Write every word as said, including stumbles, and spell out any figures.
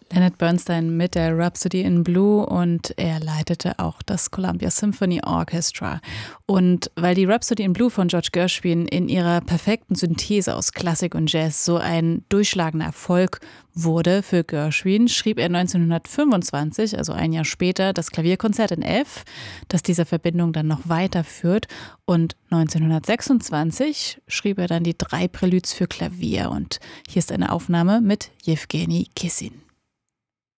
Leonard Bernstein mit der Rhapsody in Blue und er leitete auch das Columbia Symphony Orchestra. Und weil die Rhapsody in Blue von George Gershwin in ihrer perfekten Synthese aus Klassik und Jazz so ein durchschlagender Erfolg wurde für Gershwin, schrieb er neunzehnhundertfünfundzwanzig, also ein Jahr später, das Klavierkonzert in F, das dieser Verbindung dann noch weiterführt. Und neunzehnhundertsechsundzwanzig schrieb er dann die drei Präludes für Klavier. Und hier ist eine Aufnahme mit Jewgeni Kissin.